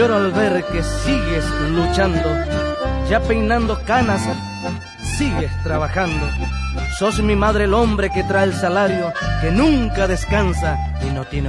Lloro al ver que sigues luchando, ya peinando canas, sigues trabajando. Sos mi madre, el hombre que trae el salario, que nunca descansa y no tiene